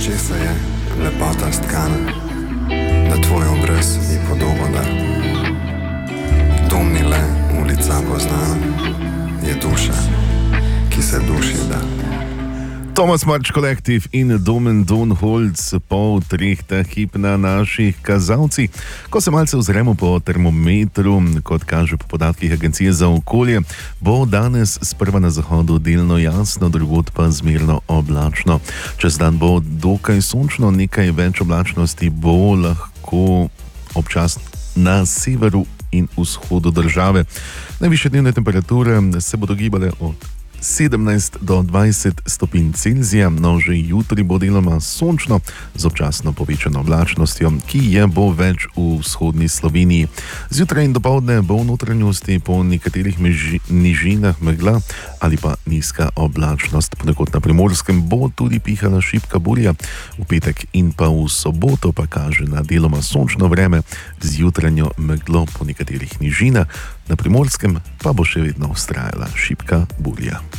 česa je lepota stkana, da tvoj obraz je podoba dar. Dom ni le ulica poznana, je duša, ki se duši da. Thomas March Collective in Domen Don Holc po 3 ta hip na naših kazalcih. Ko se malce ozremo po termometru, kot kaže po podatkih Agencije za okolje, bo danes sprva na zahodu delno jasno, drugod pa zmerno oblačno. Čez dan bo dokaj sončno, nekaj več oblačnosti bo lahko občasno na severu in vzhodu države. Najvišje dnevne temperature se bodo gibale od 17 do 20 stopinj Celzija, no že jutri bo deloma sončno z občasno povečano oblačnostjo, ki je bo več v vzhodni Sloveniji. Zjutraj in dopoldne bo v notranjosti po nekaterih nižinah megla ali pa nizka oblačnost. Ponekod na Primorskem bo tudi pihala šibka burja, v petek in pa v soboto pa kaže na deloma sončno vreme z jutranjo meglo po nekaterih nižinah, na Primorskem pa bo še vedno vztrajala šibka burja.